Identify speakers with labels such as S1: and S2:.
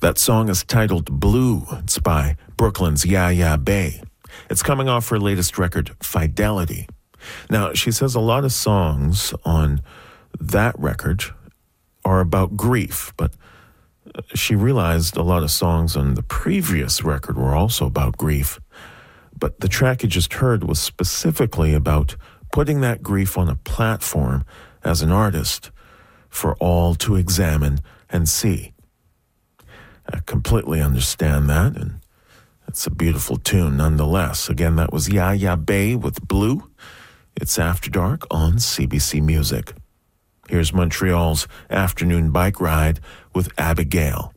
S1: That song is titled Blue. It's by Brooklyn's Yaya Bay. It's coming off her latest record, Fidelity. Now, she says a lot of songs on that record are about grief, but she realized a lot of songs on the previous record were also about grief. But the track you just heard was specifically about putting that grief on a platform as an artist for all to examine and see. I completely understand that, and it's a beautiful tune nonetheless. Again, that was Yaya Bay with Blue. It's After Dark on CBC Music. Here's Montreal's Afternoon Bike Ride with Abigail.